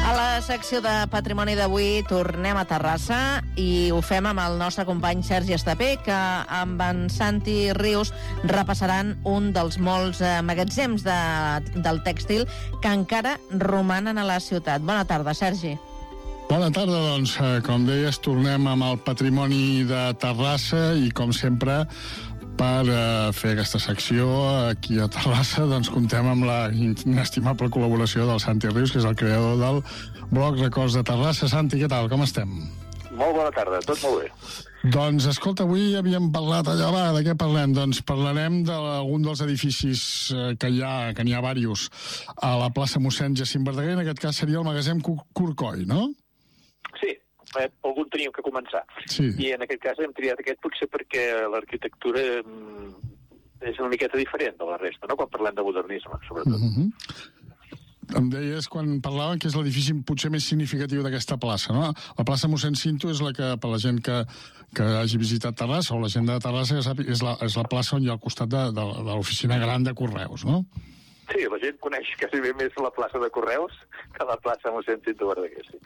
A la secció de Patrimoni d'avui tornem a Terrassa i ho fem amb el nostre company Sergi Estapé, que amb en Santi Rius repassaran un dels molts magatzems del tèxtil que encara romanen a la ciutat. Bona tarda, Sergi. Bona tarda, doncs, com deies, tornem amb el patrimoni de Terrassa i, com sempre, per fer aquesta secció aquí a Terrassa, doncs contem amb la inestimable col·laboració del Santi Rius, que és el creador del blog Records de Terrassa. Santi, què tal? Com estem? Molt bona tarda, tot molt bé. Doncs, escolta, avui havíem parlat allà, de què parlem? Doncs parlarem d'algun dels edificis que n'hi ha diversos a la plaça mossèn Jacint Verdaguer. En aquest cas seria el magatzem Corcoll, no? Sí, algun teníem que començar. Sí. I en aquest cas hem triat aquest potser perquè l'arquitectura és una miqueta diferent de la resta, no? Quan parlem de modernisme, sobretot. Em deies, quan parlàvem, que és l'edifici potser més significatiu d'aquesta plaça, no? La plaça mossèn Cinto és la que, per la gent que hagi visitat Terrassa, o la gent de Terrassa, és la plaça on hi ha al costat de l'oficina gran de Correus, no? Sí, la gent coneix quasi bé més la plaça de Correus que la plaça mossèn Cinto Verdaguer, sí.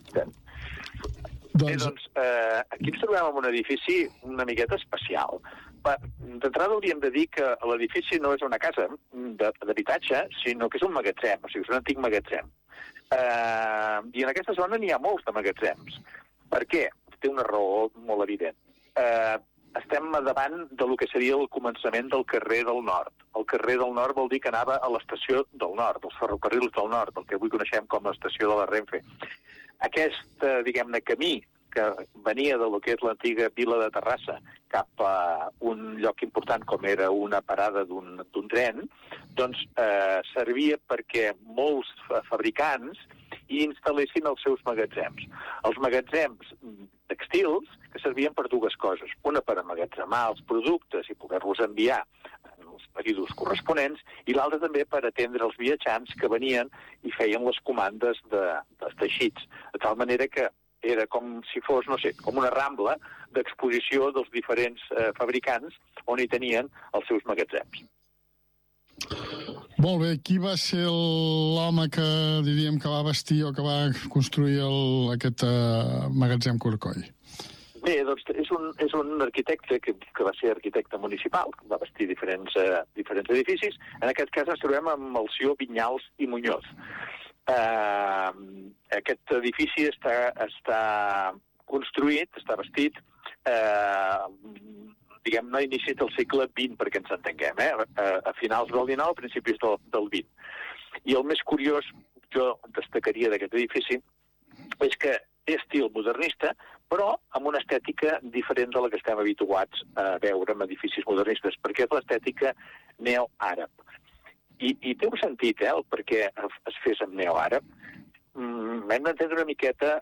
Doncs, aquí ens trobem en un edifici una miqueta especial. D'entrada hauríem de dir que l'edifici no és una casa d'habitatge, sinó que és un magatzem, o sigui, és un antic magatzem. I en aquesta zona n'hi ha molts de magatzems. Per què? Té una raó molt evident. Estem davant del que seria el començament del carrer del Nord. El carrer del Nord vol dir que anava a l'estació del Nord, als ferrocarrils del Nord, el que avui coneixem com l'estació de la Renfe. Aquest, diguem-ne, camí que venia de lo que és l'antiga vila de Terrassa cap a un lloc important com era una parada d'un tren, doncs servia perquè molts fabricants hi instal·lessin els seus magatzems. Els magatzems textils que servien per dues coses. Una per emmagatzemar els productes i poder-los enviar en els períodes corresponents, i l'altra també per atendre els viatjants que venien i feien les comandes dels teixits. De tal manera que era com si fos, no sé, com una rambla d'exposició dels diferents fabricants on hi tenien els seus magatzems. Molt bé, qui va ser l'home que diríem que va vestir o que va construir aquest magatzem Corcoll? Bé, doncs és un arquitecte que va ser arquitecte municipal, que va vestir diferents edificis. En aquest cas ens trobem amb el senyor Vinyals i Muñoz. Aquest edifici està construït, està vestit, diguem-ne, a inicis del segle XX, perquè ens entenguem, a finals del XIX, a principis del XX. I el més curiós, jo destacaria d'aquest edifici, és que té estil modernista, però amb una estètica diferent de la que estem habituats a veure en edificis modernistes, perquè és l'estètica neoàrab. I té un sentit, el perquè es fes en neoàrab. Hem d'entendre una miqueta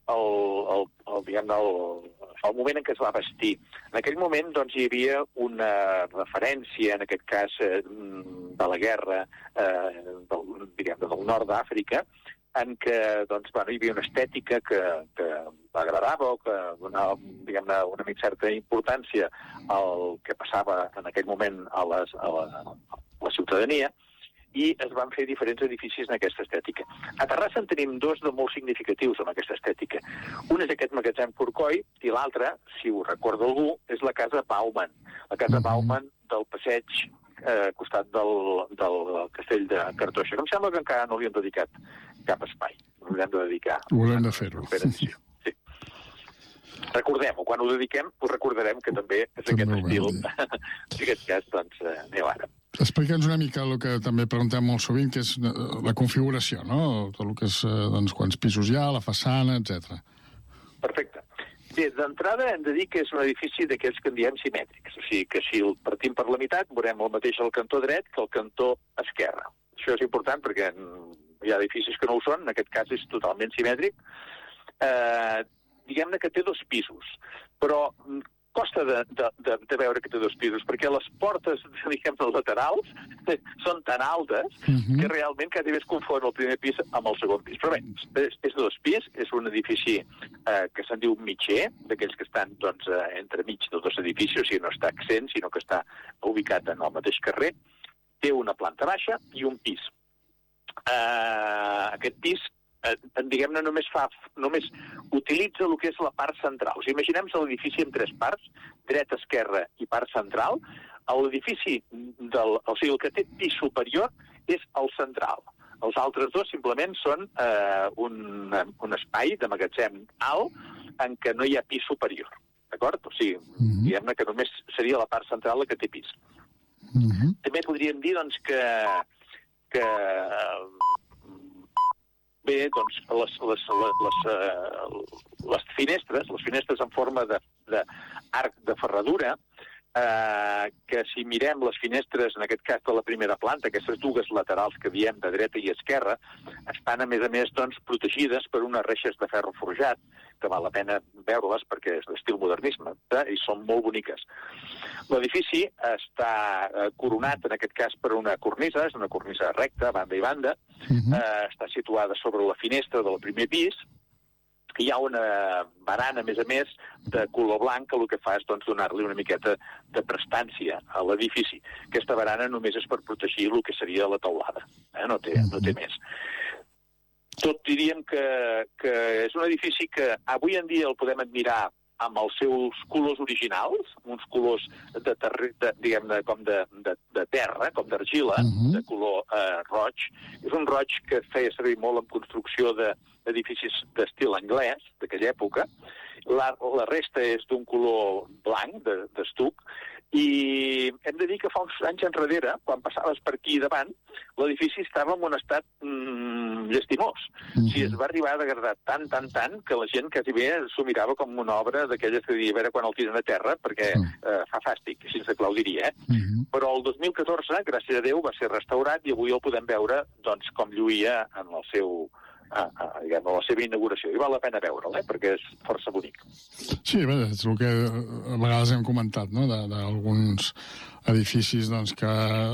el moment en què es va vestir. En aquell moment doncs, hi havia una referència, en aquest cas, de la guerra del nord d'Àfrica, en què doncs, hi havia una estètica que agradava o que donava, diguem-ne, una certa importància al que passava en aquell moment a la ciutadania, i es van fer diferents edificis en aquesta estètica. A Terrassa en tenim dos de molt significatius amb aquesta estètica. Un és aquest magatzem Corcoll i l'altre, si ho recorda algú, és la casa Bauman. La casa Bauman del passeig al costat del castell de Cartoixa. Em sembla que encara no li han dedicat cap espai. Ho hem de dedicar. Ho hem de fer-ho. Sí. Recordem-ho, quan ho dediquem, ho recordarem que també és aquest estil, en aquest cas, doncs, neoàrab. Explica'ns una mica el que també preguntem molt sovint, que és la configuració, no? Tot el que és, doncs, quants pisos hi ha, la façana, etc. Perfecte. Bé, d'entrada hem de dir que és un edifici d'aquells que en diem simètrics. O sigui que si el partim per la meitat, veurem el mateix al cantó dret que al cantó esquerre. Això és important perquè hi ha edificis que no ho són, en aquest cas és totalment simètric. Diguem-ne que té dos pisos, però costa de veure que té dos pisos, perquè les portes, diguem-ne, laterals són tan altes que realment quasi bé es confon el primer pis amb el segon pis. Però bé, és dos pis, és un edifici que se'n diu mitger, d'aquells que estan doncs, entremig de dos edificis, o sigui, no està accent, sinó que està ubicat en el mateix carrer. Té una planta baixa i un pis. Aquest pis diguem-ne, només utilitza el que és la part central. O sigui, imaginem l'edifici en 3 parts, dreta, esquerra i part central. L'edifici, o sigui, el que té pis superior és el central. Els altres 2 simplement són un espai de magatzem alt en què no hi ha pis superior. D'acord? O sigui, diguem-ne que només seria la part central la que té pis. També podríem dir, doncs, que bé, doncs, les finestres en forma d'arc de ferradura, que si mirem les finestres, en aquest cas de la primera planta, aquestes 2 laterals que diem de dreta i esquerra, estan, a més, doncs, protegides per unes reixes de ferro forjat, que val la pena veure-les perquè és d'estil modernisme, i són molt boniques. L'edifici està coronat, en aquest cas, per una cornisa, és una cornisa recta, banda i banda, està situada sobre la finestra del primer pis. Hi ha una barana, a més, de color blanc, que el que fa és donar-li una miqueta de prestància a l'edifici. Aquesta barana només és per protegir el que seria la teulada, no té més. Tot diríem que és un edifici que avui en dia el podem admirar amb els seus colors originals, uns colors diguem-ne, com de terra, com d'argila, de color roig. És un roig que feia servir molt en construcció d'edificis d'estil anglès, d'aquella època. La resta és d'un color blanc, d'estuc, i hem de dir que fa uns anys enrere, quan passaves per aquí davant, l'edifici estava en un estat llastimós. Si es va arribar a degradar tant, que la gent quasi bé s'ho mirava com una obra d'aquelles que diria a veure quan el tiren a terra, perquè fa fàstic, així de clar ho diria. Però el 2014, gràcies a Déu, va ser restaurat i avui el podem veure doncs, com lluïa en el seu diguem, la seva inauguració. I val la pena veure'l, perquè és força bonic. Sí, bé, és el que a vegades hem comentat, no?, d'alguns edificis doncs, que